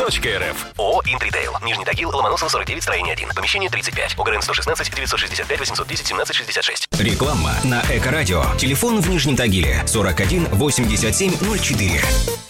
.рф. ООО «Интритейл». Нижний Тагил, Ломоносов, 49, строение 1. Помещение 35. ОГРН 116 965 810 17 66. Реклама на Эко-радио. Телефон в Нижнем Тагиле 41 87 04.